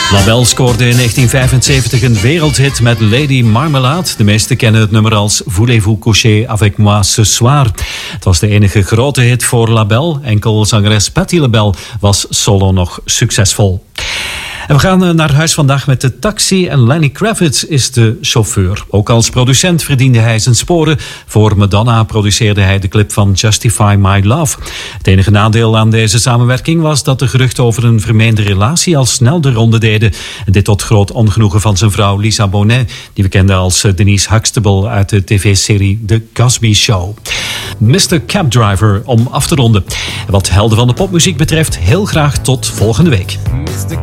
Labelle scoorde in 1975 een wereldhit met Lady Marmalade. De meesten kennen het nummer als Voulez-vous coucher avec moi ce soir. Het was de enige grote hit voor Labelle. Enkel zangeres Patti LaBelle was solo nog succesvol. En we gaan naar huis vandaag met de taxi en Lenny Kravitz is de chauffeur. Ook als producent verdiende hij zijn sporen. Voor Madonna produceerde hij de clip van Justify My Love. Het enige nadeel aan deze samenwerking was dat de geruchten over een vermeende relatie al snel de ronde deden. En dit tot groot ongenoegen van zijn vrouw Lisa Bonet, die we kenden als Denise Huxtable uit de tv-serie The Cosby Show. Mr. Cab Driver om af te ronden. Wat helden van de popmuziek betreft, heel graag tot volgende week.